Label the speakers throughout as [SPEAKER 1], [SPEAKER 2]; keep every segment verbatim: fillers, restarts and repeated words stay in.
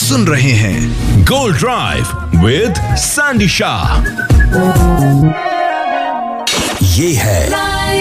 [SPEAKER 1] सुन रहे हैं gold drive with Sandy Shah. ये है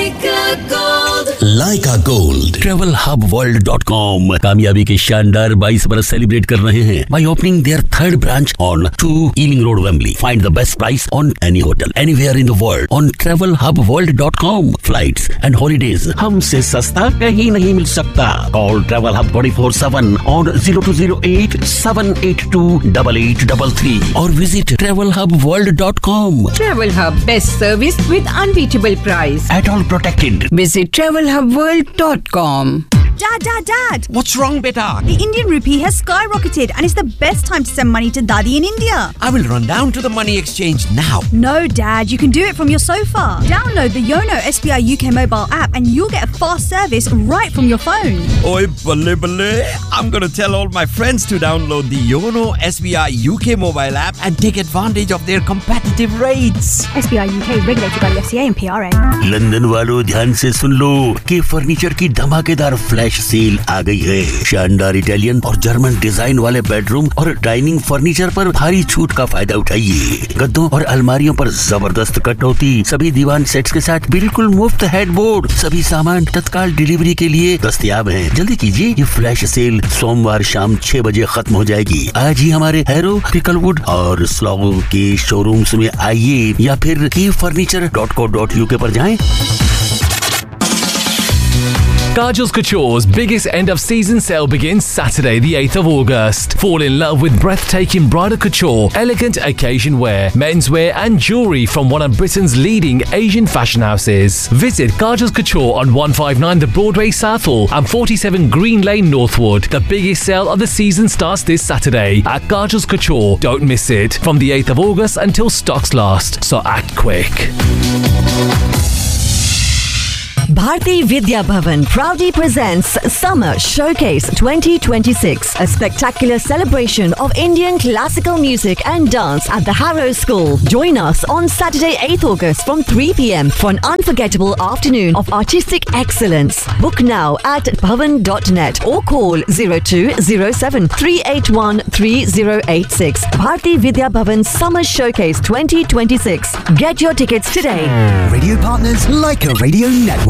[SPEAKER 1] लाइका gold.
[SPEAKER 2] Travel hub world dot com कामयाबी के शानदार बाईस बरस सेलिब्रेट कर रहे हैं by opening there third branch on to ailing road Wembley. Find the best price on any hotel anywhere in the world on travel hub world dot com. Flights and holidays हमसे सस्ता कहीं नहीं मिल सकता। Call travel hub twenty four seven on zero to zero eight seven eight to double eight double three और visit travel hub world dot com.
[SPEAKER 3] Travel Hub, best service with unbeatable price.
[SPEAKER 2] At all protected.
[SPEAKER 3] Visit travel hub world dot com.
[SPEAKER 4] Dad, Dad, Dad!
[SPEAKER 5] What's wrong, beta?
[SPEAKER 4] The Indian rupee has skyrocketed and it's the best time to send money to Daddy in India.
[SPEAKER 5] I will run down to the money exchange now.
[SPEAKER 4] No, Dad, you can do it from your sofa. Download the Yono S B I U K mobile app and you'll get a fast service right from your phone.
[SPEAKER 5] Oi, balle balle. I'm going to tell all my friends to download the Yono S B I U K mobile app and take advantage of their competitive rates.
[SPEAKER 4] S B I U K is regulated by the F C A and P R A.
[SPEAKER 2] London वालों ध्यान से सुन लो कि furniture की धमाकेदार flash sale आ गई है। शानदार Italian और जर्मन डिजाइन वाले बेडरूम और डाइनिंग फर्नीचर पर भारी छूट का फायदा उठाइए। गद्दों और अलमारियों पर जबरदस्त कटौती। सभी दीवान सेट्स के साथ बिल्कुल मुफ्त हेडबोर्ड। सभी सामान तत्काल डिलीवरी के लिए दस्तयाब हैं। जल्दी कीजिए, ये फ्लैश सेल सोमवार शाम छह बजे खत्म हो जाएगी। आज ही हमारे हैरो, पिकलवुड और स्लॉगो के शोरूम्स में आइए या फिर की furniture dot co dot UK पर जाएं।
[SPEAKER 6] Kajal's Couture's biggest end of season sale begins Saturday the eighth of August. Fall in love with breathtaking bridal couture, elegant occasion wear, menswear and jewelry from one of Britain's leading Asian fashion houses. Visit Kajal's Couture on one fifty-nine The Broadway Southall and forty-seven Green Lane Northwood. The biggest sale of the season starts this Saturday at Kajal's Couture. Don't miss it. From the eighth of August until stocks last, so act quick.
[SPEAKER 7] Bharti Vidya Bhavan proudly presents Summer Showcase twenty twenty-six, a spectacular celebration of Indian classical music and dance at the Harrow School. Join us on Saturday eighth August from three p m for an unforgettable afternoon of artistic excellence. Book now at bhavan dot net or call zero two zero seven three eight one three zero eight six. Bharti Vidya Bhavan Summer Showcase twenty twenty-six. Get your tickets today.
[SPEAKER 8] Radio partners like a radio network.